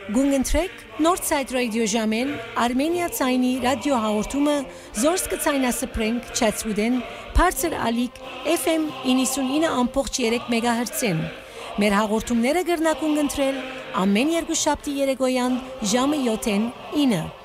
Գունգընտրեք Northside Radio ժամեն Armenia ցայնի ռադիո հաղորդումը զորս կցայնասպրենք Chatswood-ին բարձր ալիք FM 99.3 MHz-ին Մեր հաղորդումները կրնակուն ընտրել ամեն երկուշաբթի երեկոյան ժամը 7-ին 9